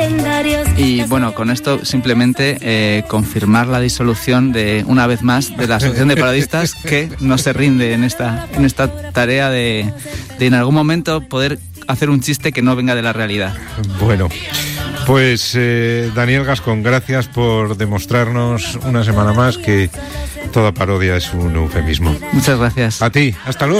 Y bueno, con esto simplemente confirmar la disolución de, una vez más, de la Asociación de Parodistas, que no se rinde en esta tarea de en algún momento poder hacer un chiste que no venga de la realidad. Bueno, pues Daniel Gascón, gracias por demostrarnos una semana más que toda parodia es un eufemismo. Muchas gracias. A ti, hasta luego.